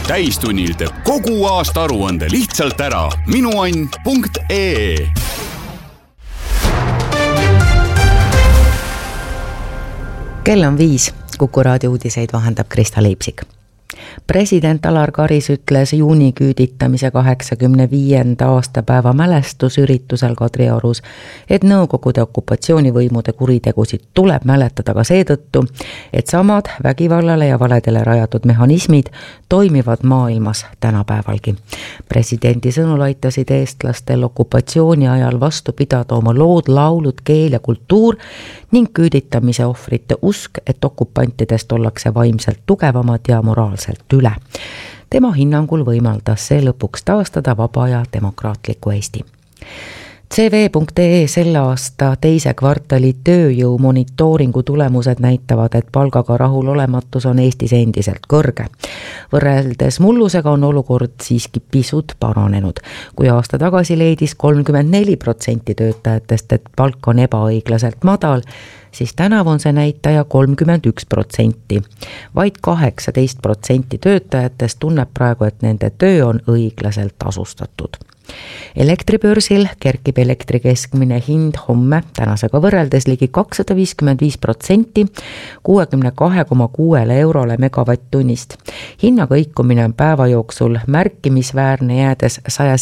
Täistunnil teeb kogu aasta aruande lihtsalt ära. Minuann.ee. Kell on 5. Kuku raadio uudiseid vahendab Krista Leipsik. President Alar Karis ütles juuniküüditamise 85. aastapäeva mälestusüritusel Kadriorus, et Nõukogude okupatsioonivõimude kuritegusid tuleb mäletada ka seetõttu, et samad vägivallale ja valedele rajatud mehhanismid toimivad maailmas tänapäevalgi. Presidendi sõnul aitasid eestlastel okupatsiooni ajal vastu pidada oma lood, laulud, keel ja kultuur ning küüditamise ohvrite usk, et okupantidest ollakse vaimselt tugevamad ja moraalselt üle. Tema hinnangul võimaldas see lõpuks taastada vaba ja demokraatliku Eesti. CV.ee selle aasta teise kvartali tööjõu monitooringu tulemused näitavad, et palgaga rahulolematus on Eestis endiselt kõrge. Võrreldes mullusega on olukord siiski pisut paranenud. Kui aasta tagasi leidis 34% töötajatest, et palk on ebaõiglaselt madal, siis tänavu on see näitaja 31%. Vaid 18% töötajatest tunneb praegu, et nende töö on õiglaselt tasustatud. Elektribörsil kerkib elektri keskmine hind homme tänasega võrreldes ligi 255%, 62,6 eurole megavatt-tunnist. Hinna kõikumine on päeva jooksul märkimisväärne, jäädes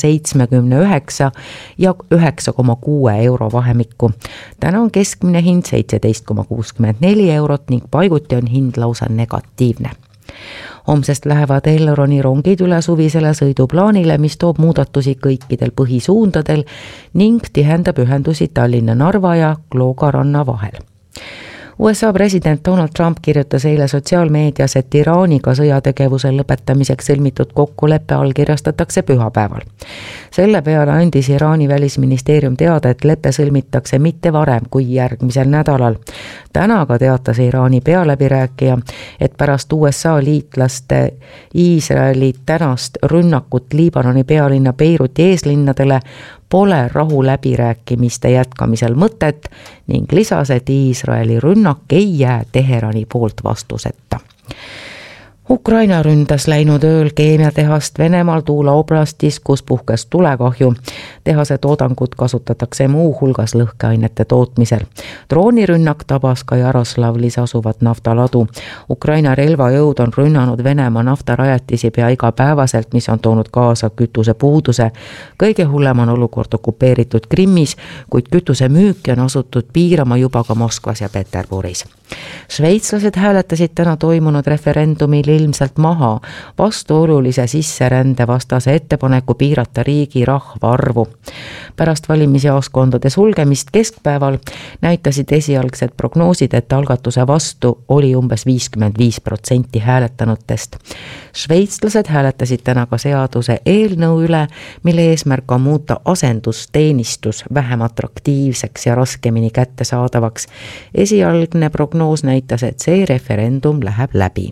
179 ja 9,6 euro vahemikku. Täna on keskmine hind 17,64 eurot ning paiguti on hind lausa negatiivne. Homsest lähevad Elroni rongid üle suvisele sõiduplaanile, mis toob muudatusi kõikidel põhisuundadel ning tihendab ühendusi Tallinna, Narva ja Kloogaranna vahel. USA president Donald Trump kirjutas eile sotsiaalmeedias, et Iraaniga sõjategevuse lõpetamiseks sõlmitud kokkulepe allkirjastatakse pühapäeval. Selle peale andis Iraani välisministeerium teada, et lepe sõlmitakse mitte varem kui järgmisel nädalal. Täna ka teatas Iraani pealäbirääkija, et pärast USA liitlaste Iisraeli tänast rünnakut Liibanoni pealinna Beiruti eeslinnadele pole rahuläbirääkimiste jätkamisel mõtet ning lisas, et Iisraeli rünnak ei jää Teherani poolt vastuseta. Ukraina ründas läinud ööl keemiatehast Venemaal Tuula oblastis, kus puhkes tulekahju. Tehase toodangut kasutatakse muu hulgas lõhkeainete tootmisel. Droonirünnak tabas ka Jaroslavlis asuvat naftaladu. Ukraina relvajõud on rünnanud Venemaa naftarajatisi pea igapäevaselt, mis on toonud kaasa kütuse puuduse. Kõige hullem on olukord okupeeritud Krimmis, kuid kütuse müüki on asutud piirama juba ka Moskvas ja Peterburis. Šveitslased hääletasid täna toimunud referendumil ilmselt maha vastuolulise sisserände vastase ettepaneku piirata riigi rahvaarvu. Pärast valimisjaoskondade sulgemist keskpäeval näitasid esialgsed prognoosid, et algatuse vastu oli umbes 55% hääletanutest. Šveitslased hääletasid täna ka seaduse eelnõu üle, mille eesmärk on muuta asendusteenistus vähem atraktiivseks ja raskemini kättesaadavaks. Esialgne prognoos näitas, et see referendum läheb läbi.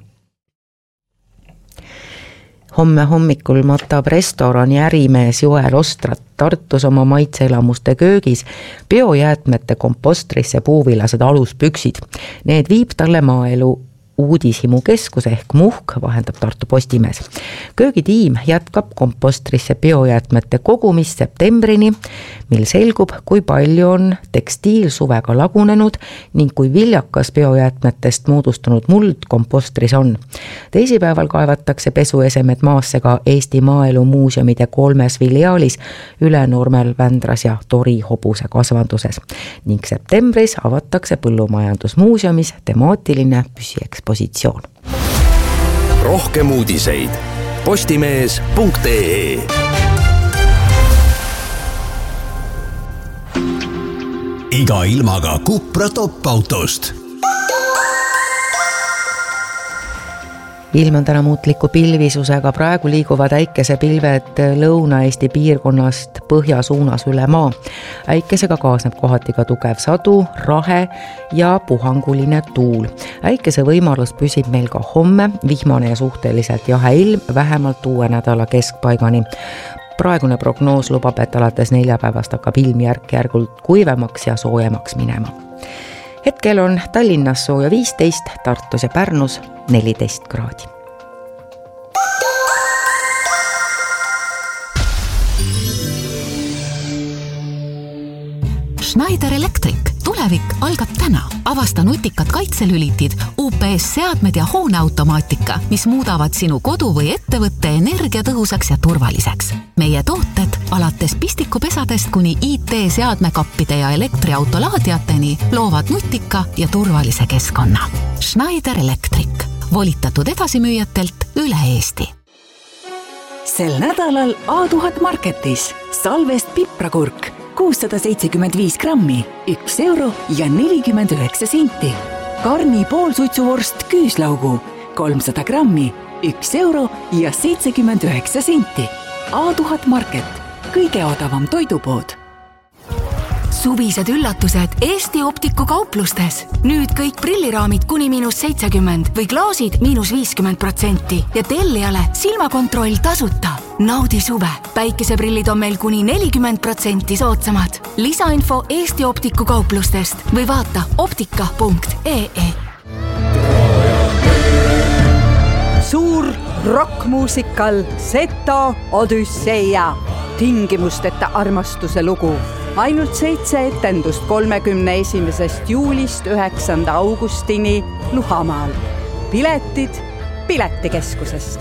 Homme hommikul matab restorani ärimees Joel Ostrat Tartus oma maitseelamuste köögis biojäätmete kompostrisse puuvilased aluspüksid. Need viib talle maaelu uudishimukeskus ehk Muhk, vahendab Tartu Postimees. Köögitiim jätkab kompostrisse biojäätmete kogumist septembrini, mil selgub, kui palju on tekstiilsuvega lagunenud ning kui viljakas biojäätmetest moodustunud muld kompostris on. Teisipäeval kaevatakse pesuesemed maasse ka Eesti Maaelu Muuseumide 3 filiaalis Ülenurmel, Vändras ja Tori hobuse kasvanduses ning septembris avatakse Põllumajandusmuuseumis temaatiline püsiekspositsioon. Rohkem uudiseid postimees.ee. Iga ilmaga Cupra top-autost. Ilm on täna muutliku pilvisusega, praegu liiguvad äikesepilved Lõuna-Eesti piirkonnast põhja suunas üle maa. Äikesega kaasneb kohati ka tugev sadu, rahe ja puhanguline tuul. Äikese võimalus püsib meil ka homme, vihmane ja suhteliselt jahe ilm vähemalt uue nädala keskpaigani. Praegune prognoos lubab, et alates neljapäevast hakkab ilm järk-järgult kuivemaks ja soojemaks minema. Hetkel on Tallinnas sooja 15, Tartus ja Pärnus 14 kraadi. Schneider Electric. Tulevik algab täna. Avasta nutikad kaitselülitid, UPS-seadmed ja hooneautomaatika, mis muudavad sinu kodu või ettevõtte energiatõhusaks ja turvaliseks. Meie tooted alates pistikupesadest kuni IT-seadmekappide ja elektriautolaadiateni loovad nutika ja turvalise keskkonna. Schneider Electric. Volitatud edasimüüjatelt üle Eesti. Sel nädalal A1000 Marketis Salvest piprakurk 675 grammi, 1 euro ja 49 senti. Karni poolsuitsuvorst küüslaugu 300 grammi, 1 euro ja 79 senti. A1000 Market, kõige odavam toidupood. Suvised üllatused Eesti Optiku kauplustes. Nüüd kõik prilliraamid kuni -70 või klaasid -50% ja tellijale silmakontroll tasuta. Naudi suve. Päikeseprillid on meil kuni 40% soodsamad. Lisainfo Eesti Optiku kauplustest või vaata optika.ee. Suur rockmuusikal Seto Odüsseia. Tingimusteta armastuse lugu. Ainult 7 etendust 31. juulist 9. augustini Luhamaal. Piletid Piletikeskusest.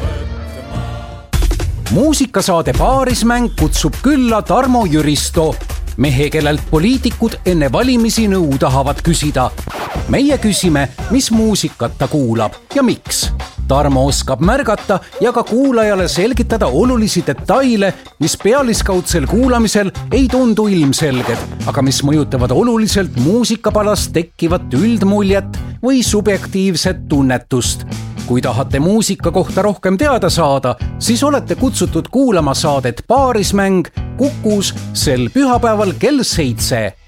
Muusikasaade Paarismäng kutsub külla Tarmo Jüristo, mehe, kellelt poliitikud enne valimisi nõu tahavad küsida. Meie küsime, mis muusikat ta kuulab ja miks. Tarmo oskab märgata ja ka kuulajale selgitada olulisi detaile, mis pealiskaudsel kuulamisel ei tundu ilmselged, aga mis mõjutavad oluliselt muusikapalast tekkivat üldmuljet või subjektiivset tunnetust. Kui tahate muusika kohta rohkem teada saada, siis olete kutsutud kuulama saadet Paarismäng Kukus sel pühapäeval kell 7.